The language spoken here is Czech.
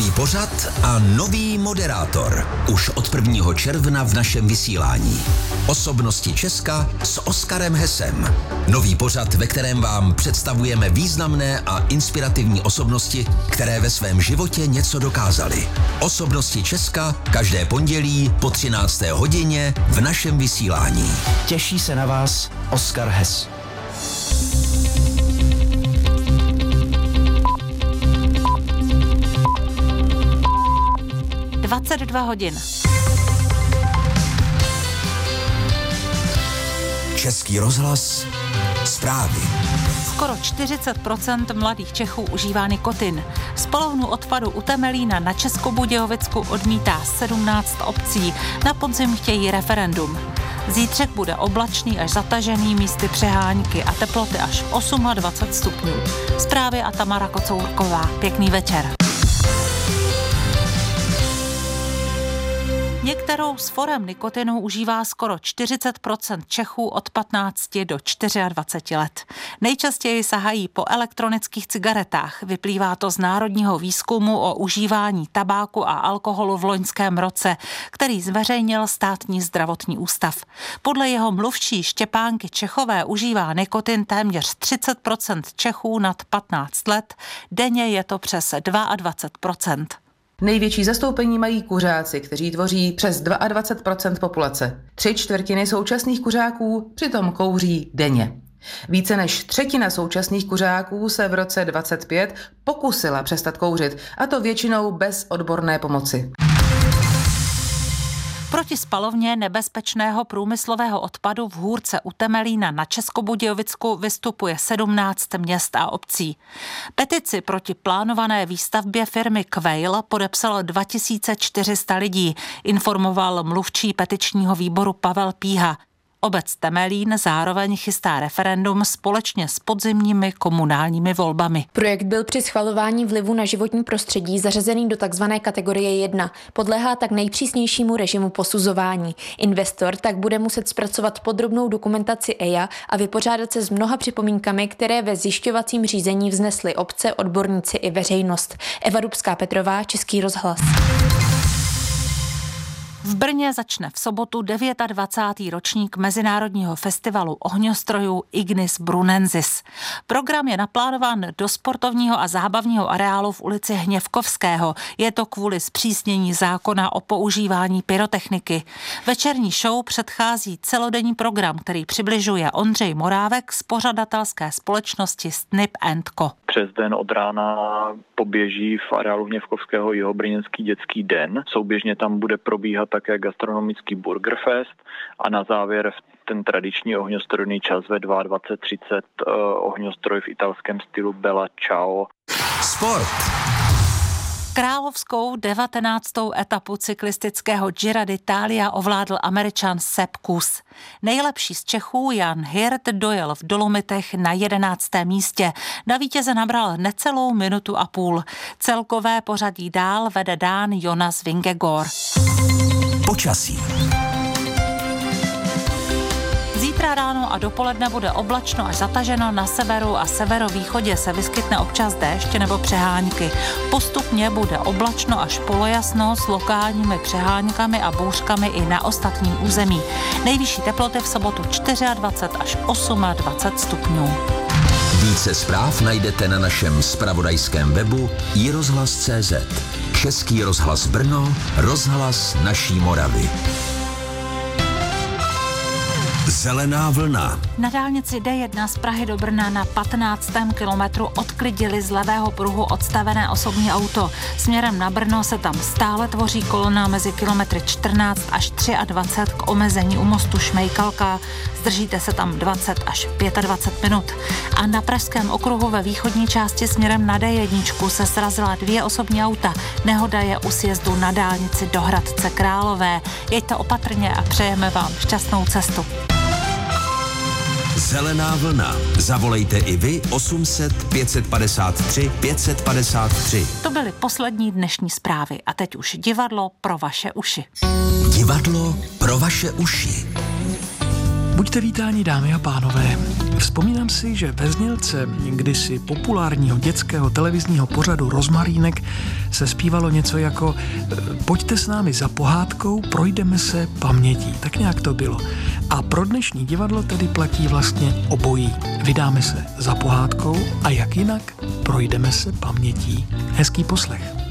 Nový pořad a nový moderátor. Už od 1. června v našem vysílání. Osobnosti Česka s Oskarem Hessem. Nový pořad, ve kterém vám představujeme významné a inspirativní osobnosti, které ve svém životě něco dokázaly. Osobnosti Česka každé pondělí po 13. hodině v našem vysílání. Těší se na vás Oskar Hess. hodin. Český rozhlas, zprávy. Skoro 40% mladých Čechů užívá nikotin. Spalovnu odpadu u Temelína na Českobudějovicku odmítá 17 obcí. Na podzim chtějí referendum. Zítřek bude oblačný až zatažený, místy přehánky a teploty až 28 stupňů. Zprávy a Tamara Kocourková. Pěkný večer. Některou z forem nikotinu užívá skoro 40% Čechů od 15 do 24 let. Nejčastěji sahají po elektronických cigaretách. Vyplývá to z národního výzkumu o užívání tabáku a alkoholu v loňském roce, který zveřejnil Státní zdravotní ústav. Podle jeho mluvčí Štěpánky Čechové užívá nikotin téměř 30% Čechů nad 15 let. Denně je to přes 22%. Největší zastoupení mají kuřáci, kteří tvoří přes 22% populace. 3/4 současných kuřáků přitom kouří denně. Více než třetina současných kuřáků se v roce 2025 pokusila přestat kouřit, a to většinou bez odborné pomoci. Proti spalovně nebezpečného průmyslového odpadu v Hůrce u Temelína na Českobudějovicku vystupuje 17 měst a obcí. Petici proti plánované výstavbě firmy Quail podepsalo 2400 lidí, informoval mluvčí petičního výboru Pavel Píha. Obec Temelín zároveň chystá referendum společně s podzimními komunálními volbami. Projekt byl při schvalování vlivu na životní prostředí zařazený do tzv. Kategorie 1. Podléhá tak nejpřísnějšímu režimu posuzování. Investor tak bude muset zpracovat podrobnou dokumentaci EIA a vypořádat se s mnoha připomínkami, které ve zjišťovacím řízení vznesly obce, odborníci i veřejnost. Eva Dubská-Petrová, Český rozhlas. V Brně začne v sobotu 29. ročník Mezinárodního festivalu ohňostrojů Ignis Brunensis. Program je naplánován do sportovního a zábavního areálu v ulici Hněvkovského. Je to kvůli zpřísnění zákona o používání pyrotechniky. Večerní show předchází celodenní program, který přibližuje Ondřej Morávek z pořadatelské společnosti Snip & Co. Přes den od rána poběží v areálu Hněvkovského Jihobrněnský dětský den. Souběžně tam bude probíhat také gastronomický Burgerfest a na závěr ten tradiční ohňostrojný čas ve 22:30 ohňostroj v italském stylu Bella Ciao. Sport. Královskou 19. etapu cyklistického Giro d'Italia ovládl Američan Sepp Kuss. Nejlepší z Čechů Jan Hirt dojel v Dolomitech na 11. místě. Na vítěze nabral necelou minutu a půl. Celkové pořadí dál vede Dán Jonas Vingegaard. Počasí. Zítra ráno a dopoledne bude oblačno až zataženo, na severu a severovýchodě se vyskytne občas déšť nebo přehánky. Postupně bude oblačno až polojasno s lokálními přeháňkami a bouřkami i na ostatním území. Nejvyšší teploty v sobotu 24 až 28 stupňů. Více zpráv najdete na našem zpravodajském webu iRozhlas.cz. Český rozhlas Brno, rozhlas naší Moravy. Zelená vlna. Na dálnici D1 z Prahy do Brna na 15. kilometru odklidili z levého pruhu odstavené osobní auto. Směrem na Brno se tam stále tvoří kolona mezi kilometry 14 až 23 k omezení u mostu Šmejkalka. Zdržíte se tam 20 až 25 minut. A na Pražském okruhu ve východní části směrem na D1 se srazila 2 osobní auta. Nehoda je u sjezdu na dálnici do Hradce Králové. Jeďte opatrně a přejeme vám šťastnou cestu. Zelená vlna. Zavolejte i vy 800 553 553. To byly poslední dnešní zprávy a teď už divadlo pro vaše uši. Divadlo pro vaše uši. Buďte vítáni, dámy a pánové. Vzpomínám si, že ve znělce kdysi populárního dětského televizního pořadu Rozmarínek se zpívalo něco jako pojďte s námi za pohádkou, projdeme se pamětí. Tak nějak to bylo. A pro dnešní divadlo tedy platí vlastně obojí. Vydáme se za pohádkou a jak jinak projdeme se pamětí. Hezký poslech.